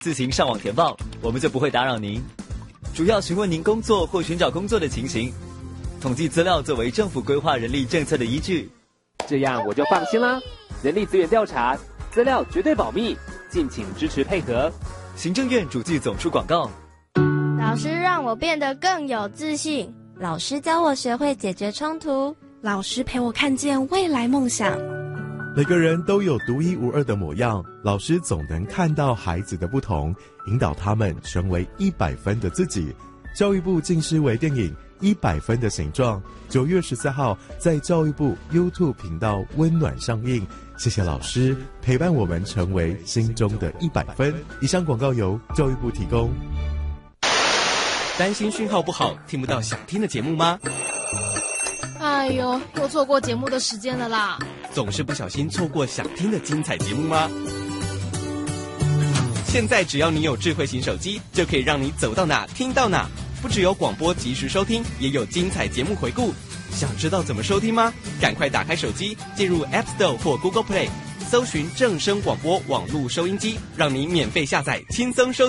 自行上网填报，我们就不会打扰您。主要询问您工作或寻找工作的情形，统计资料作为政府规划人力政策的依据。 这样我就放心啦。人力资源调查，资料绝对保密，敬请支持配合。 行政院主计总处广告。 老师让我变得更有自信， 老师教我学会解决冲突， 老师陪我看见未来梦想。 每个人都有独一无二的模样，老师总能看到孩子的不同，引导他们成为100分的自己。教育部近视微电影100分的形状，9月14号在教育部 YouTube 频道温暖上映。谢谢老师陪伴我们成为心中的100分。以上广告由教育部提供。 担心讯号不好，听不到想听的节目吗？ 哎呦，又错过节目的时间了啦！ 总是不小心错过想听的精彩节目吗？现在只要你有智慧型手机，就可以让你走到哪听到哪。不只有广播及时收听，也有精彩节目回顾。想知道怎么收听吗？赶快打开手机，进入 App Store 或 Google Play， 搜寻正声广播网络收音机，让你免费下载，轻松收听。